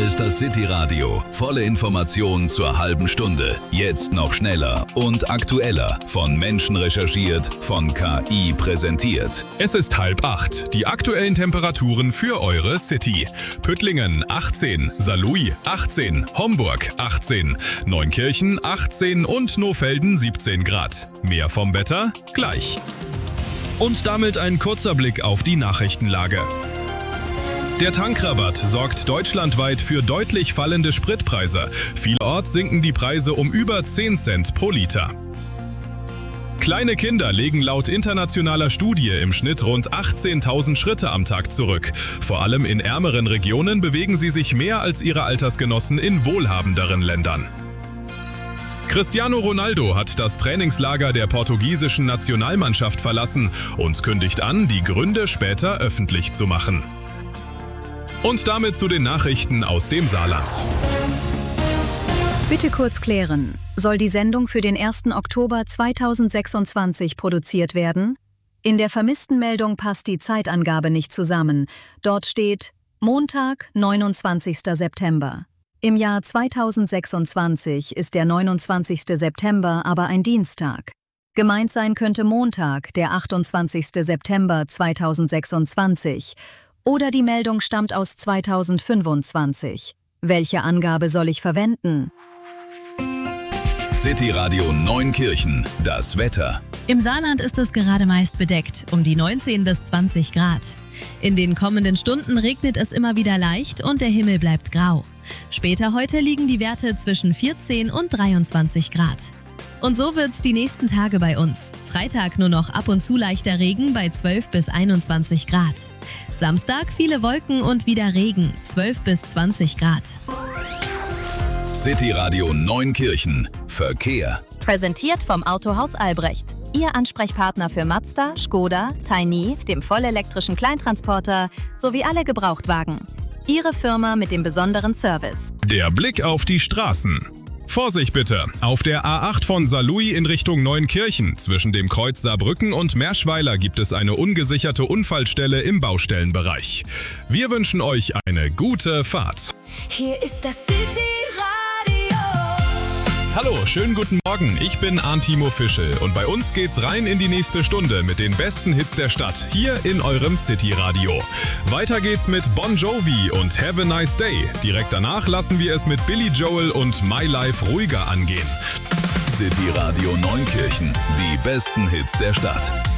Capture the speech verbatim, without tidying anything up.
ist das City Radio. Volle Informationen zur halben Stunde. Jetzt noch schneller und aktueller. Von Menschen recherchiert, von K I präsentiert. Es ist halb acht. Die aktuellen Temperaturen für eure City. Püttlingen achtzehn, Saarlouis achtzehn, Homburg achtzehn, Neunkirchen achtzehn und Nohfelden siebzehn Grad. Mehr vom Wetter gleich. Und damit ein kurzer Blick auf die Nachrichtenlage. Der Tankrabatt sorgt deutschlandweit für deutlich fallende Spritpreise. Vielerorts sinken die Preise um über zehn Cent pro Liter. Kleine Kinder legen laut internationaler Studie im Schnitt rund achtzehntausend Schritte am Tag zurück. Vor allem in ärmeren Regionen bewegen sie sich mehr als ihre Altersgenossen in wohlhabenderen Ländern. Cristiano Ronaldo hat das Trainingslager der portugiesischen Nationalmannschaft verlassen und kündigt an, die Gründe später öffentlich zu machen. Und damit zu den Nachrichten aus dem Saarland. Bitte kurz klären. Soll die Sendung für den ersten Oktober zweitausendsechsundzwanzig produziert werden? In der Vermisstenmeldung passt die Zeitangabe nicht zusammen. Dort steht Montag, neunundzwanzigster September. Im Jahr zweitausendsechsundzwanzig ist der neunundzwanzigster September aber ein Dienstag. Gemeint sein könnte Montag, der achtundzwanzigster September zweitausendsechsundzwanzig. Oder die Meldung stammt aus zweitausendfünfundzwanzig. Welche Angabe soll ich verwenden? City Radio Neunkirchen, das Wetter. Im Saarland ist es gerade meist bedeckt, um die neunzehn bis zwanzig Grad. In den kommenden Stunden regnet es immer wieder leicht und der Himmel bleibt grau. Später heute liegen die Werte zwischen vierzehn und dreiundzwanzig Grad. Und so wird's die nächsten Tage bei uns. Freitag nur noch ab und zu leichter Regen bei zwölf bis einundzwanzig Grad. Samstag viele Wolken und wieder Regen, zwölf bis zwanzig Grad. City Radio Neunkirchen, Verkehr. Präsentiert vom Autohaus Albrecht. Ihr Ansprechpartner für Mazda, Skoda, Tiny, dem vollelektrischen Kleintransporter sowie alle Gebrauchtwagen. Ihre Firma mit dem besonderen Service. Der Blick auf die Straßen. Vorsicht bitte! Auf der A acht von Saarlouis in Richtung Neunkirchen zwischen dem Kreuz Saarbrücken und Merschweiler gibt es eine ungesicherte Unfallstelle im Baustellenbereich. Wir wünschen euch eine gute Fahrt. Hier ist das City Radio. Hallo, schönen guten Morgen, ich bin Arntimo Fischel und bei uns geht's rein in die nächste Stunde mit den besten Hits der Stadt, hier in eurem City Radio. Weiter geht's mit Bon Jovi und Have a Nice Day. Direkt danach lassen wir es mit Billy Joel und My Life ruhiger angehen. City Radio Neunkirchen, die besten Hits der Stadt.